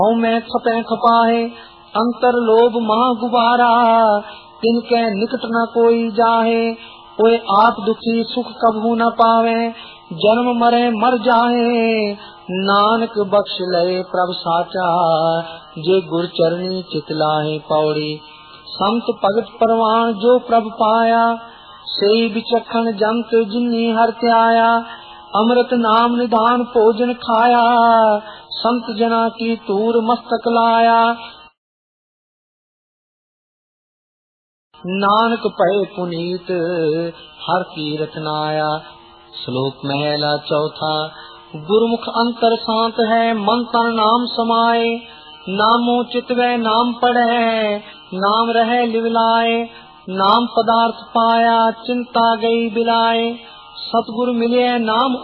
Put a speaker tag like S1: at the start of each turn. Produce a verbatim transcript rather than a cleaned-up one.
S1: मैं खपे खपाहे अंतर लोभ महा गुबारा, तिनके निकट न कोई जाहे, ओए आप दुखी सुख कबहू न पावे, जन्म मरे मर जाहे, नानक बख्श लए प्रभ साचा, जे गुर चरणी चितलाहे पौड़ी। संत भगत परवान जो प्रभ पाया, सेई बिचखन जंत जिन्नी हर त्याया, अमृत नाम निधान भोजन खाया, संत जना की तूर मस्तक लाया, नानक भय पुनीत हर कीरत नाया। श्लोक महला चौथा। गुरुमुख अंतर शांत है मन तन नाम समाये, नामो चितवे नाम पढ़े नाम रहे लिवलाए, नाम पदार्थ पाया चिंता गई बिलाए, सतगुरु मिले नाम